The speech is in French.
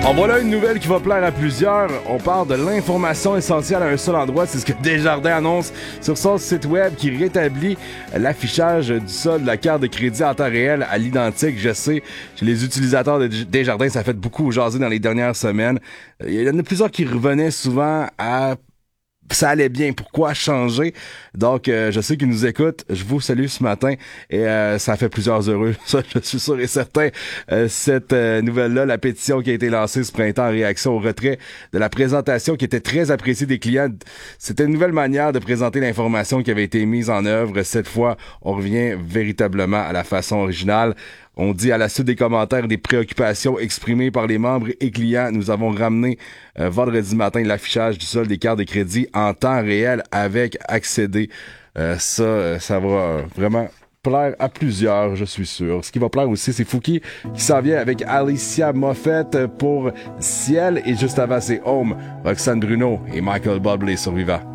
En voilà une nouvelle qui va plaire à plusieurs. On parle de l'information essentielle à un seul endroit. C'est ce que Desjardins annonce sur son site web qui rétablit l'affichage du solde de la carte de crédit en temps réel à l'identique. Je sais, chez les utilisateurs de Desjardins, ça a fait beaucoup jaser dans les dernières semaines. Il y en a plusieurs qui revenaient souvent à... Ça allait bien, pourquoi changer? Donc, je sais qu'ils nous écoutent. Je vous salue ce matin et ça fait plusieurs heureux. Ça, je suis sûr et certain. Cette nouvelle-là, la pétition qui a été lancée ce printemps en réaction au retrait de la présentation qui était très appréciée des clients. C'était une nouvelle manière de présenter l'information qui avait été mise en œuvre. Cette fois, on revient véritablement à la façon originale. On dit à la suite des commentaires et des préoccupations exprimées par les membres et clients, nous avons ramené vendredi matin l'affichage du solde des cartes de crédit en temps réel avec accéder. Ça va vraiment plaire à plusieurs, je suis sûr. Ce qui va plaire aussi, c'est Fouki qui s'en vient avec Alicia Moffett pour Ciel et juste avant c'est Home, Roxane Bruno et Michael Bublé sur Viva.